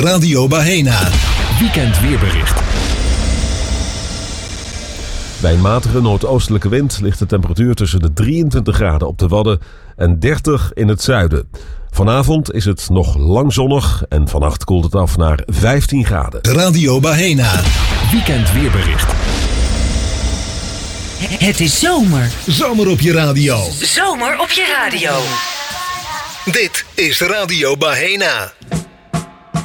Radio Bahena. Weekend weerbericht. Bij een matige noordoostelijke wind ligt de temperatuur tussen de 23 graden op de Wadden en 30 in het zuiden. Vanavond is het nog lang zonnig en vannacht koelt het af naar 15 graden. Radio Bahena. Weekend weerbericht. Het is zomer. Zomer op je radio. Zomer op je radio. Dit is Radio Bahena.